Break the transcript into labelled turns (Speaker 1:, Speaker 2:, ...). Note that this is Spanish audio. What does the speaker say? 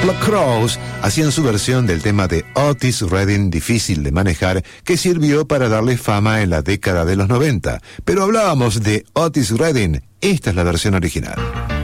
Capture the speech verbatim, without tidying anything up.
Speaker 1: Los Crows hacían su versión del tema de Otis Redding, Difícil de Manejar, que sirvió para darle fama en la década de los noventa. Pero hablábamos de Otis Redding, esta es la versión original.